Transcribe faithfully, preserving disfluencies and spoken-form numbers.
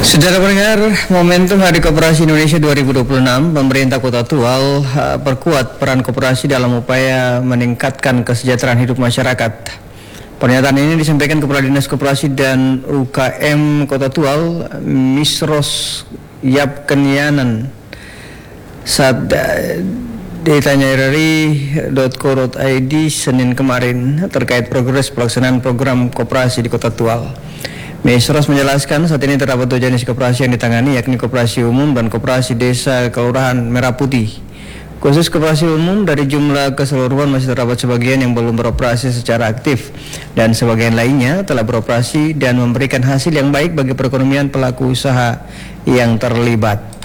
Saudara pendengar, momentum Hari Koperasi Indonesia dua ribu dua puluh enam, pemerintah Kota Tual uh, perkuat peran koperasi dalam upaya meningkatkan kesejahteraan hidup masyarakat. Pernyataan ini disampaikan Kepala Dinas Koperasi dan U K M Kota Tual, Misros Yapkenianan, saat uh, ditanya r r i titik co titik i d Senin kemarin terkait progres pelaksanaan program koperasi di Kota Tual. Misros menjelaskan saat ini terdapat dua jenis koperasi yang ditangani, yakni koperasi umum dan koperasi desa kelurahan Merah Putih. Khusus koperasi umum, dari jumlah keseluruhan masih terdapat sebagian yang belum beroperasi secara aktif dan sebagian lainnya telah beroperasi dan memberikan hasil yang baik bagi perekonomian pelaku usaha yang terlibat.